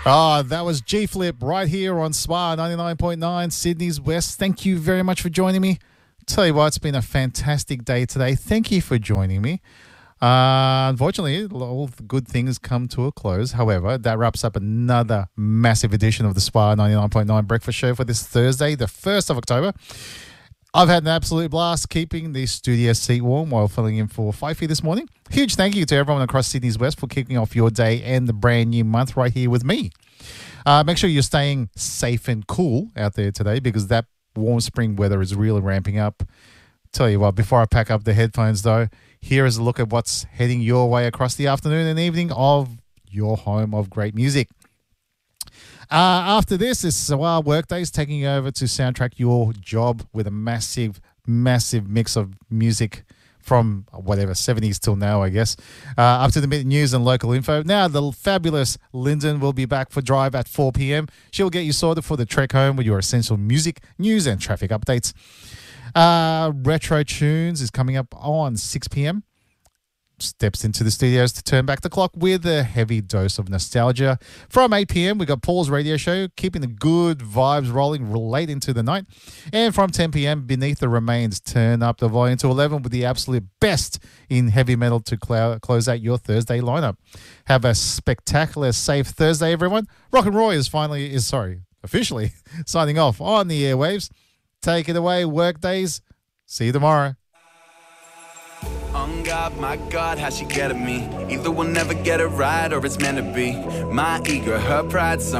Oh, that was G Flip right here on SWA 99.9 Sydney's West. Thank you very much for joining me. Tell you what, it's been a fantastic day today. Thank you for joining me. Unfortunately, all the good things come to a close. However, that wraps up another massive edition of the SWA 99.9 Breakfast Show for this Thursday, the 1st of October. I've had an absolute blast keeping the studio seat warm while filling in for Fifey this morning. Huge thank you to everyone across Sydney's West for kicking off your day and the brand new month right here with me. Make sure you're staying safe and cool out there today because that warm spring weather is really ramping up. Tell you what, before I pack up the headphones though, here is a look at what's heading your way across the afternoon and evening of your home of great music. After this is SWA Workdays taking over to soundtrack your job with a massive mix of music from whatever, 70s till now, I guess. Up to the minute news and local info. Now, the fabulous Lyndon will be back for Drive at 4 p.m. She'll get you sorted for the trek home with your essential music, news and traffic updates. Retro Tunes is coming up on 6 p.m. Steps into the studios to turn back the clock with a heavy dose of nostalgia. From 8 p.m, we got Paul's radio show, keeping the good vibes rolling late into the night. And from 10 p.m, Beneath the Remains, turn up the volume to 11 with the absolute best in heavy metal to close out your Thursday lineup. Have a spectacular, safe Thursday, everyone. Rock and Roy is officially signing off on the airwaves. Take it away, Workdays. See you tomorrow. On God, my God, how she get at me? Either we'll never get it right or it's meant to be. My ego, her pride,